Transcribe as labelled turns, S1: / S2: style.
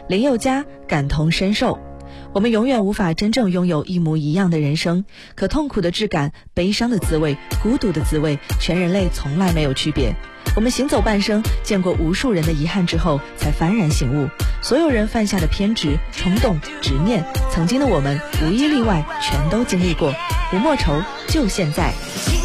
S1: 林宥嘉感同身受。我们永远无法真正拥有一模一样的人生，可痛苦的质感、悲伤的滋味、孤独的滋味，全人类从来没有区别。我们行走半生，见过无数人的遗憾之后，才幡然醒悟，所有人犯下的偏执、冲动、执念，曾经的我们无一例外全都经历过。不莫愁，就现在。